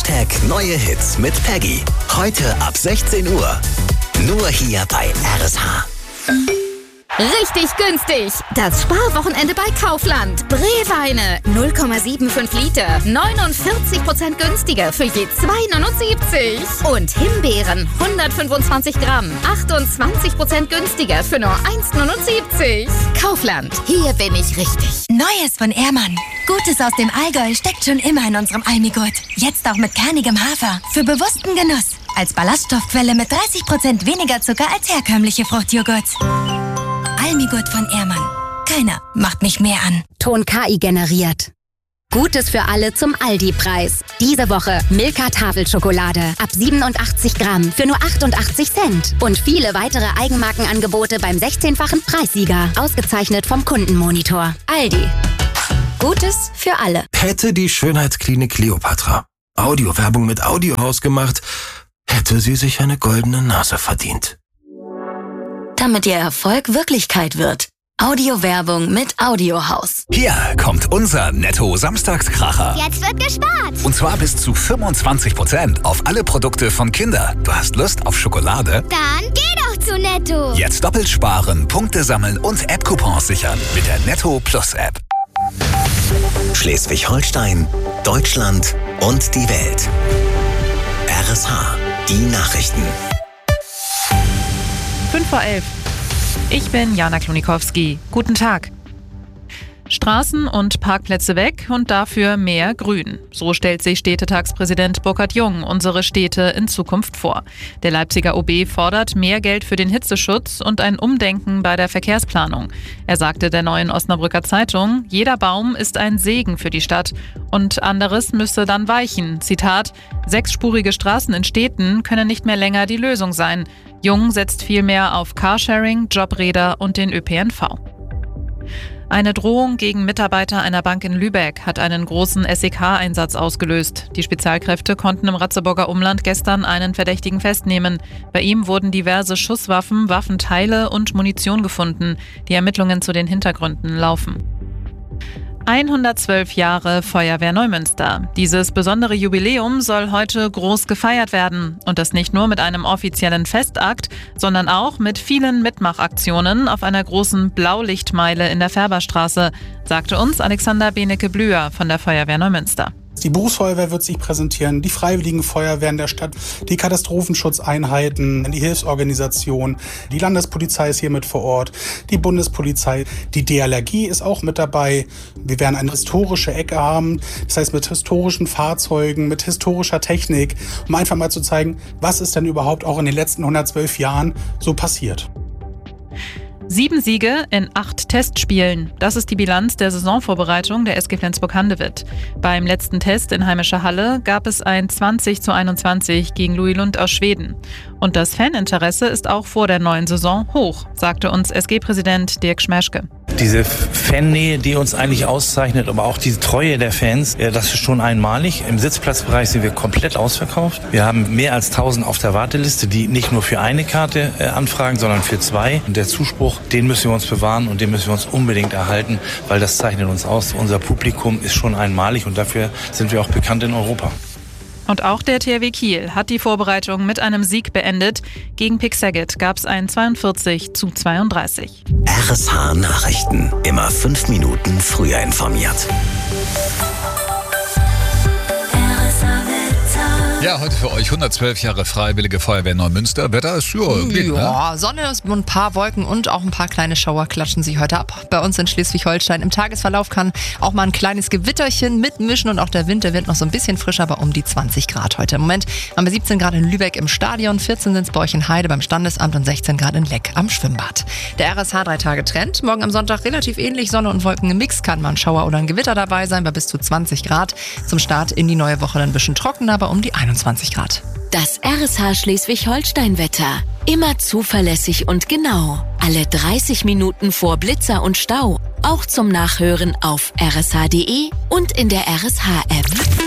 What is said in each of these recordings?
Neue Hits mit Peggy. Heute ab 16 Uhr. Nur hier bei RSH. Richtig günstig! Das Sparwochenende bei Kaufland. Brewweine 0,75 Liter. 49% günstiger für je 2,79. Und Himbeeren 125 Gramm. 28% günstiger für nur 1,79. Kaufland. Hier bin ich richtig. Neues von Ehrmann. Gutes aus dem Allgäu steckt schon immer in unserem Almigurt. Jetzt auch mit kernigem Hafer. Für bewussten Genuss. Als Ballaststoffquelle mit 30% weniger Zucker als herkömmliche Fruchtjoghurts. Almigurt von Ehrmann. Keiner macht mich mehr an. Ton KI generiert. Gutes für alle zum Aldi-Preis. Diese Woche Milka Tafelschokolade ab 87 Gramm für nur 88 Cent. Und viele weitere Eigenmarkenangebote beim 16-fachen Preissieger. Ausgezeichnet vom Kundenmonitor. Aldi. Gutes für alle. Hätte die Schönheitsklinik Kleopatra Audiowerbung mit Audiohaus gemacht, hätte sie sich eine goldene Nase verdient. Damit Ihr Erfolg Wirklichkeit wird. Audiowerbung mit Audiohaus. Hier kommt unser Netto-Samstagskracher. Jetzt wird gespart. Und zwar bis zu 25% auf alle Produkte von Kinder. Du hast Lust auf Schokolade? Dann geh doch zu Netto. Jetzt doppelt sparen, Punkte sammeln und App-Coupons sichern mit der Netto Plus App. Schleswig-Holstein, Deutschland und die Welt. RSH, die Nachrichten. 5:11. Ich bin Jana Klonikowski. Guten Tag. Straßen und Parkplätze weg und dafür mehr Grün. So stellt sich Städtetagspräsident Burkhard Jung unsere Städte in Zukunft vor. Der Leipziger OB fordert mehr Geld für den Hitzeschutz und ein Umdenken bei der Verkehrsplanung. Er sagte der Neuen Osnabrücker Zeitung, jeder Baum ist ein Segen für die Stadt und anderes müsse dann weichen. Zitat, 6-spurige Straßen in Städten können nicht mehr länger die Lösung sein. Jung setzt vielmehr auf Carsharing, Jobräder und den ÖPNV. Eine Drohung gegen Mitarbeiter einer Bank in Lübeck hat einen großen SEK-Einsatz ausgelöst. Die Spezialkräfte konnten im Ratzeburger Umland gestern einen Verdächtigen festnehmen. Bei ihm wurden diverse Schusswaffen, Waffenteile und Munition gefunden. Die Ermittlungen zu den Hintergründen laufen. 112 Jahre Feuerwehr Neumünster. Dieses besondere Jubiläum soll heute groß gefeiert werden. Und das nicht nur mit einem offiziellen Festakt, sondern auch mit vielen Mitmachaktionen auf einer großen Blaulichtmeile in der Färberstraße, sagte uns Alexander Benecke-Blüher von der Feuerwehr Neumünster. Die Berufsfeuerwehr wird sich präsentieren, die Freiwilligen Feuerwehren der Stadt, die Katastrophenschutzeinheiten, die Hilfsorganisation, die Landespolizei ist hier mit vor Ort, die Bundespolizei, die DLRG ist auch mit dabei. Wir werden eine historische Ecke haben, das heißt mit historischen Fahrzeugen, mit historischer Technik, um einfach mal zu zeigen, was ist denn überhaupt auch in den letzten 112 Jahren so passiert. 7 Siege in 8 Testspielen. Das ist die Bilanz der Saisonvorbereitung der SG Flensburg-Handewitt. Beim letzten Test in heimischer Halle gab es ein 20:21 gegen Louis Lund aus Schweden. Und das Faninteresse ist auch vor der neuen Saison hoch, sagte uns SG-Präsident Dirk Schmeschke. Diese Fannähe, die uns eigentlich auszeichnet, aber auch diese Treue der Fans, das ist schon einmalig. Im Sitzplatzbereich sind wir komplett ausverkauft. Wir haben mehr als 1000 auf der Warteliste, die nicht nur für eine Karte anfragen, sondern für 2. Und der Zuspruch, den müssen wir uns bewahren und den müssen wir uns unbedingt erhalten, weil das zeichnet uns aus. Unser Publikum ist schon einmalig und dafür sind wir auch bekannt in Europa. Und auch der THW Kiel hat die Vorbereitung mit einem Sieg beendet. Gegen Pick Saget gab es ein 42:32. RSH Nachrichten. Immer 5 Minuten früher informiert. Ja, heute für euch 112 Jahre Freiwillige Feuerwehr Neumünster. Wetter ist geht, ja, ne? Sonne und ein paar Wolken und auch ein paar kleine Schauer klatschen sich heute ab. Bei uns in Schleswig-Holstein im Tagesverlauf kann auch mal ein kleines Gewitterchen mitmischen und auch der Wind wird noch so ein bisschen frischer, aber um die 20 Grad heute. Im Moment haben wir 17 Grad in Lübeck im Stadion, 14 sind es bei euch in Heide beim Standesamt und 16 Grad in Leck am Schwimmbad. Der RSH 3-Tage-Trend. Morgen am Sonntag relativ ähnlich, Sonne und Wolken im Mix, kann mal ein Schauer oder ein Gewitter dabei sein bei bis zu 20 Grad. Zum Start in die neue Woche dann ein bisschen trockener, aber um die 21 Grad. Das RSH Schleswig-Holstein-Wetter. Immer zuverlässig und genau. Alle 30 Minuten vor Blitzer und Stau. Auch zum Nachhören auf rsh.de und in der RSH-App.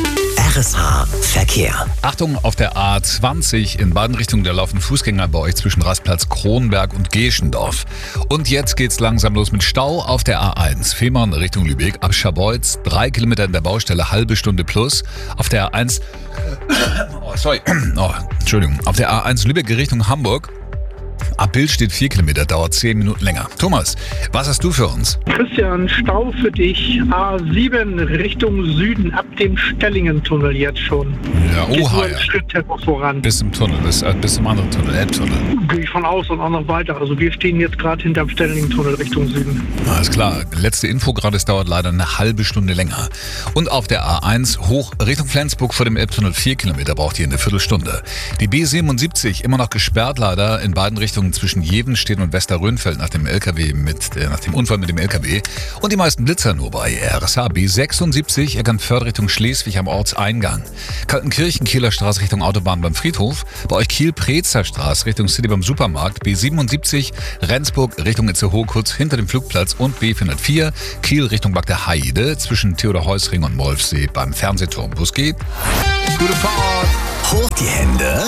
RSH Verkehr. Achtung, auf der A20 in beiden Richtungen, da laufen Fußgänger bei euch zwischen Rastplatz Kronberg und Geschendorf. Und jetzt geht's langsam los mit Stau auf der A1. Fehmarn Richtung Lübeck, ab Scharbeutz, 3 Kilometer in der Baustelle, halbe Stunde plus. Auf der A1, Entschuldigung, auf der A1 Lübeck Richtung Hamburg. Ab Bild steht 4 Kilometer, dauert 10 Minuten länger. Thomas, was hast du für uns? Christian, Stau für dich. A7 Richtung Süden, ab dem Stellingen-Tunnel jetzt schon. Ja, oha, ja. Schritttempo voran. Bis zum Tunnel, bis zum anderen Tunnel, Elbtunnel. Gehe ich von aus und auch noch weiter. Also wir stehen jetzt gerade hinterm Stellingen-Tunnel Richtung Süden. Alles klar. Letzte Info gerade, es dauert leider eine halbe Stunde länger. Und auf der A1 hoch Richtung Flensburg vor dem Elbtunnel 4 Kilometer braucht ihr eine Viertelstunde. Die B77 immer noch gesperrt leider in beiden Richtungen zwischen Jevenstedt und Westerrönfeld nach dem Unfall mit dem LKW. Und die meisten Blitzer nur bei RSH. B76 Eckernförde Richtung Schleswig am Ortseingang. Kaltenkirchen, Kieler Straße Richtung Autobahn beim Friedhof. Bei euch Kiel-Preetzer Straße Richtung City beim Supermarkt. B77 Rendsburg Richtung Itzehoe kurz hinter dem Flugplatz. Und B404 Kiel Richtung Bad der Heide zwischen Theodor-Heuss-Ring und Molfsee beim Fernsehturm. Bus geht. Gute Fahrt! Hoch die Hände.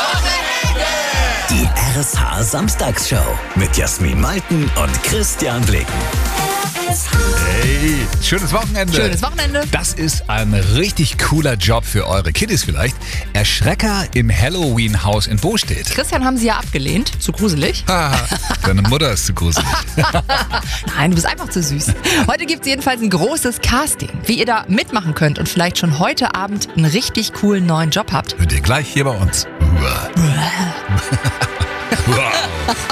Die RSH Samstagsshow mit Jasmin Malten und Christian Blicken. Hey, schönes Wochenende. Schönes Wochenende. Das ist ein richtig cooler Job für eure Kiddies vielleicht. Erschrecker im Halloween-Haus in Bostedt. Christian haben sie ja abgelehnt. Zu gruselig. Deine Mutter ist zu gruselig. Nein, du bist einfach zu süß. Heute gibt es jedenfalls ein großes Casting. Wie ihr da mitmachen könnt und vielleicht schon heute Abend einen richtig coolen neuen Job habt. Hört ihr gleich hier bei uns. Wow.